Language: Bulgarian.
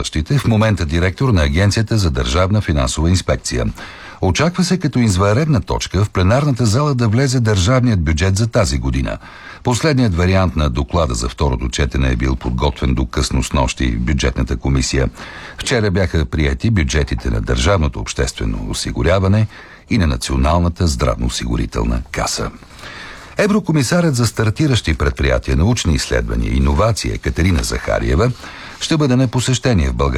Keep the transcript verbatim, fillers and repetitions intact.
управляващите, в момента директор на Агенцията за държавна финансова инспекция. Очаква се като извънредна точка в пленарната зала да влезе държавният бюджет за тази година. Последният вариант на доклада за второто четене е бил подготвен до късно снощи в бюджетната комисия. Вчера бяха приети бюджетите на Държавното обществено осигуряване и на Националната здравноосигурителна каса. Еврокомисарът за стартиращи предприятия, научни изследвания и иновации Екатерина Захариева ще бъде на посещение в България